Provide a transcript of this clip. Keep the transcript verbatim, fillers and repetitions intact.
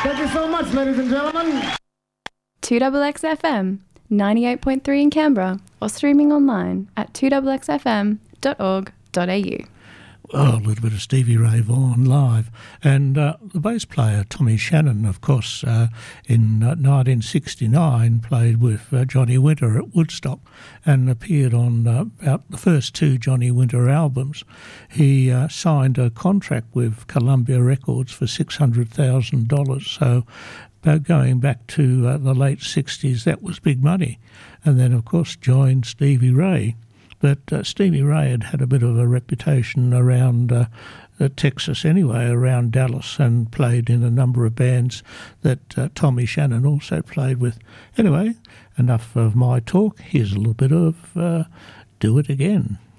Thank you so much, ladies and gentlemen. two X X F M, ninety-eight point three in Canberra, or streaming online at two x x f m dot org dot a u. Oh, a little bit of Stevie Ray Vaughan live. And uh, the bass player, Tommy Shannon, of course, uh, in uh, nineteen sixty-nine played with uh, Johnny Winter at Woodstock and appeared on uh, about the first two Johnny Winter albums. He uh, signed a contract with Columbia Records for six hundred thousand dollars. So about going back to uh, the late sixties, that was big money. And then, of course, joined Stevie Ray. But uh, Stevie Ray had had a bit of a reputation around uh, uh, Texas anyway, around Dallas, and played in a number of bands that uh, Tommy Shannon also played with. Anyway, enough of my talk. Here's a little bit of uh, Do It Again.